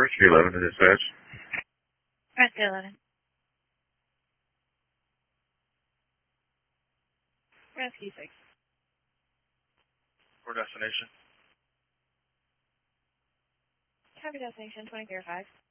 Rescue 11 to dispatch. Rescue 11. Rescue 6. For destination. Copy destination 2005.